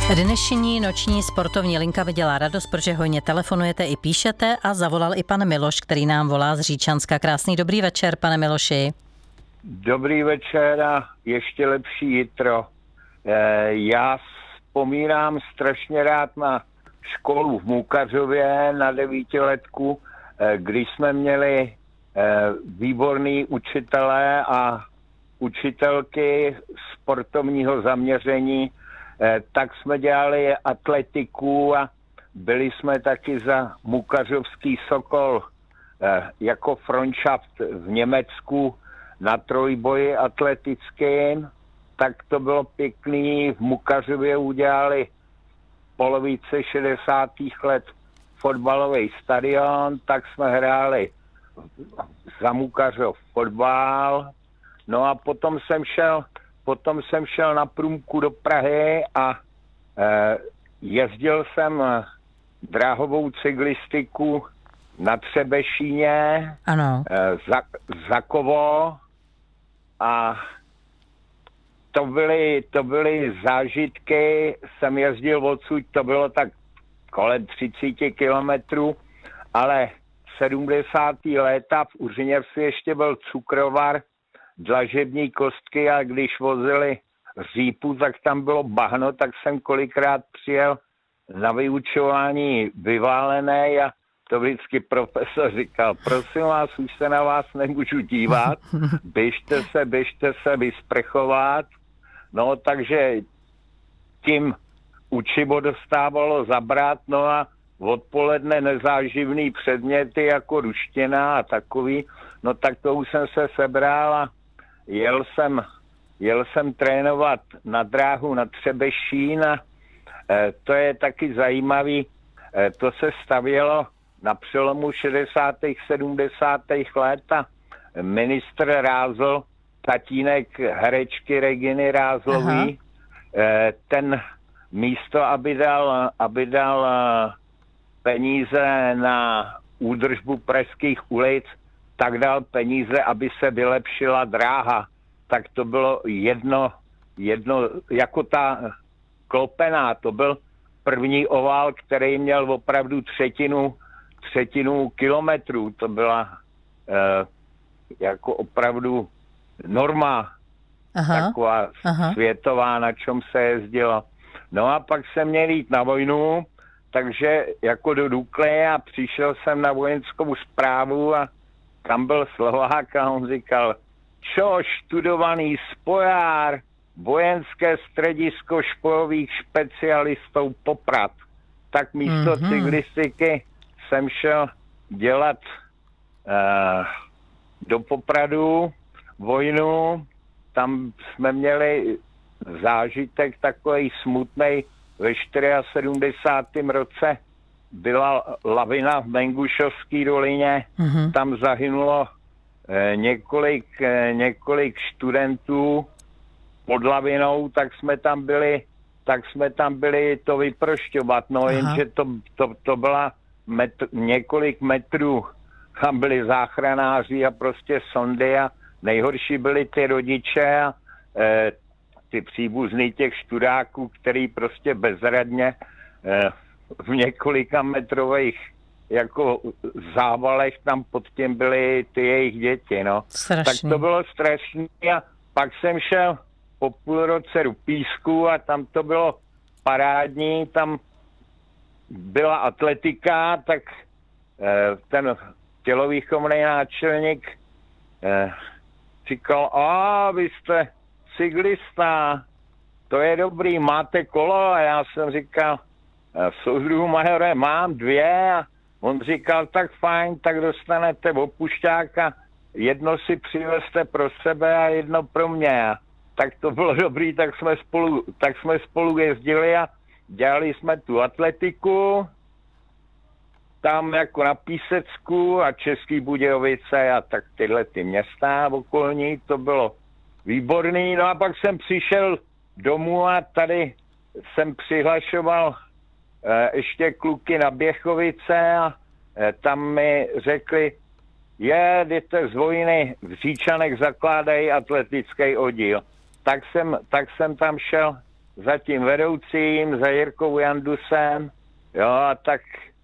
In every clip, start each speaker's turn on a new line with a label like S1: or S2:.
S1: Dnešní noční sportovní linka mi dělá radost, protože hojně telefonujete i píšete a zavolal i pan Miloš, který nám volá z Říčanska. Krásný dobrý večer, pane Miloši.
S2: Dobrý večer a ještě lepší jitro. Já vzpomínám strašně rád na školu v Mukařově na 9letku, když jsme měli výborný učitelé a učitelky sportovního zaměření, tak jsme dělali atletiku a byli jsme taky za Mukařovský Sokol jako Freundschaft v Německu na trojboji atletickým, tak to bylo pěkný. V Mukařově udělali v polovice 60. let fotbalový stadion, tak jsme hráli za Mukařov fotbal. No a potom jsem šel na průmku do Prahy a jezdil jsem dráhovou cyklistiku na Třebešíně,
S1: ano.
S2: za Kovo a to byly zážitky. Jsem jezdil odsud, to bylo tak kolem 30 kilometrů, ale v 70. léta v Uřiněvsi ještě byl cukrovar, dlažební kostky a když vozili řípu, tak tam bylo bahno, tak jsem kolikrát přijel na vyučování vyválené a to vždycky profesor říkal, prosím vás, už se na vás nemůžu dívat, běžte se vysprchovat. No takže tím učivo dostávalo zabrat, no a odpoledne nezáživný předměty jako ruština a takový, no tak to už jsem se sebral a jel jsem trénovat na dráhu na Třebešín a to je taky zajímavý, to se stavělo na přelomu 60. 70. let a ministr Rázl, tatínek herečky Reginy Rázlový, ten místo, aby dal peníze na údržbu pražských ulic, tak dal peníze, aby se vylepšila dráha. Tak to bylo jedno jako ta klopená, to byl první ovál, který měl opravdu třetinu kilometrů. To byla jako opravdu norma, taková světová, na čem se jezdilo. No a pak jsem měl jít na vojnu, takže jako do Dukly a přišel jsem na vojenskou správu a tam byl Slovák a on říkal, čo, študovaný spojár, vojenské středisko špojových specialistů Poprad. Tak místo cyklistiky jsem šel dělat do Popradu vojnu. Tam jsme měli zážitek takový smutnej. Ve 74. roce byla lavina v Mengušovské dolině. Tam zahynulo několik studentů pod lavinou, tak jsme tam byli to vyprošťovat. No jenže to byla několik metrů. Tam byli záchranáři a prostě sondy a nejhorší byli ty rodiče a ty příbuzný těch študáků, který prostě bezradně v několika metrových jako závalech tam pod tím byly ty jejich děti, no.
S1: Strašný.
S2: Tak to bylo strašný a pak jsem šel po půl roce do Písku a tam to bylo parádní, tam byla atletika, tak ten tělovýchovný náčelník říkal, vy jste cyklista, to je dobrý, máte kolo? A já jsem říkal, soudruhu majore, mám 2 a on říkal, tak fajn, tak dostanete opušťáka, jedno si přivezte pro sebe a jedno pro mě. A tak to bylo dobrý, tak jsme spolu jezdili a dělali jsme tu atletiku, tam jako na Písecku a Český Budějovice a tak tyhle ty města okolní, to bylo výborný. No a pak jsem přišel domů a tady jsem přihlašoval ještě kluky na Běchovice a tam mi řekli, jdete z vojny, v Říčanech zakládají atletický oddíl. Tak jsem tam šel za tím vedoucím, za Jirkou Jandusem, jo, a tak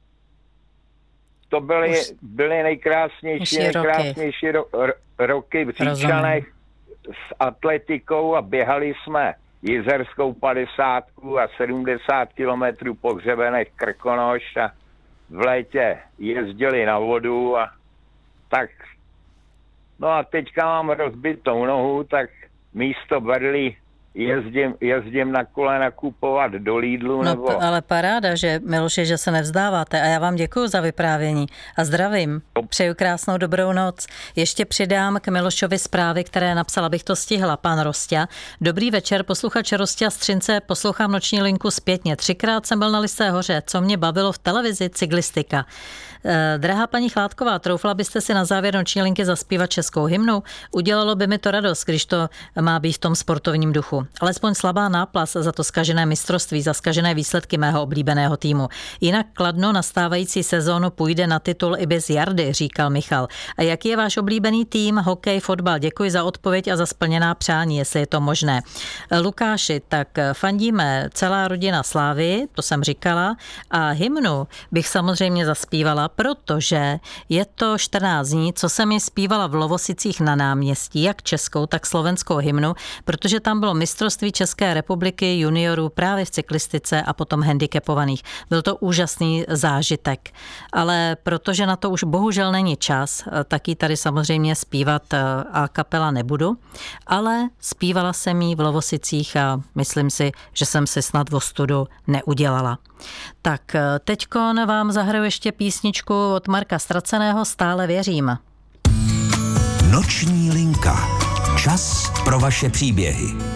S2: to byly nejkrásnější roky v Říčanech s atletikou a běhali jsme jizerskou 50 a 70 kilometrů po hřebenech Krkonoš a v létě jezdili na vodu a tak. No a teďka mám rozbitou nohu, tak místo berli jezdím na kole nakupovat do Lidlu.
S1: No ale paráda, že Miloši, že se nevzdáváte a já vám děkuji za vyprávění a zdravím. Přeju krásnou dobrou noc. Ještě přidám k Milošovi zprávy, které napsal, abych to stihla, pan Rostia. Dobrý večer, posluchač Rostia z Třince, poslouchám noční linku zpětně. 3krát jsem byl na Lysé hoře, co mě bavilo v televizi, cyklistika. Drahá paní Chládková, troufla byste si na závěr noční linky zaspívat českou hymnu? Udělalo by mi to radost, když to má být v tom sportovním duchu. Alespoň slabá náplas za to zkažené mistrovství, za zkažené výsledky mého oblíbeného týmu. Jinak Kladno na stávající sezónu půjde na titul i bez Jardy, říkal Michal. A jaký je váš oblíbený tým? Hokej, fotbal? Děkuji za odpověď a za splněná přání, jestli je to možné. Lukáši, tak fandíme celá rodina Slávy, to jsem říkala, a hymnu bych samozřejmě zaspívala, protože je to 14 dní, co jsem ji zpívala v Lovosicích na náměstí, jak českou, tak slovenskou hymnu, protože tam bylo mistrovství České republiky juniorů právě v cyklistice a potom handicapovaných. Byl to úžasný zážitek. Ale protože na to už bohužel není čas, tak ji tady samozřejmě zpívat a kapela nebudu, ale zpívala jsem ji v Lovosicích a myslím si, že jsem si snad ostudu neudělala. Tak teďkon vám zahraju ještě písničku od Marka Ztraceného, Stále věřím.
S3: Noční linka. Čas pro vaše příběhy.